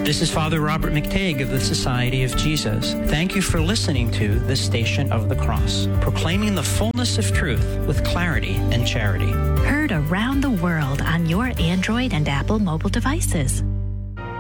This is Father Robert McTague of the Society of Jesus. Thank you for listening to the Station of the Cross, proclaiming the fullness of truth with clarity and charity. Heard around the world on your Android and Apple mobile devices.